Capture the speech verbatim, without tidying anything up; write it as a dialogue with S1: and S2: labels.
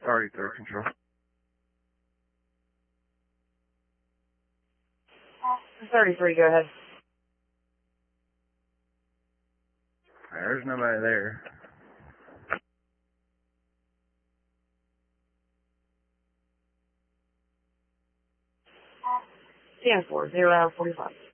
S1: Sorry, third control.
S2: thirty-three, go ahead.
S1: There's nobody there.
S2: ten four, zero, forty-five.